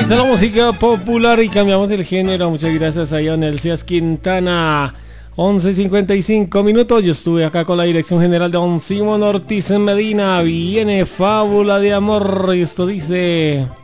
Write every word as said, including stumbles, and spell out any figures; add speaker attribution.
Speaker 1: Esta es la música popular y cambiamos el género. Muchas gracias a Ionel Cías Quintana. once cincuenta y cinco minutos. Yo estuve acá con la dirección general de Don Simón Ortiz en Medina. Viene Fábula de Amor. Y esto dice...